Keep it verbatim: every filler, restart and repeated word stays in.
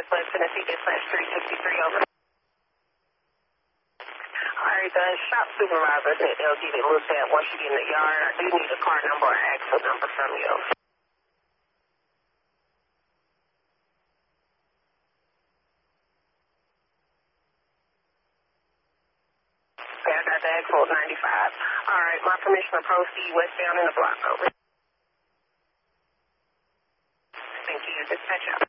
Northwest Tennessee dispatch three sixty-three, over. All right, the shop supervisor said they'll get it looked at once you get in the yard. I do need a car number or axle number from you. Okay, I got the axle ninety-five. All right, my permission to proceed westbound in the block, over. Thank you, dispatch out.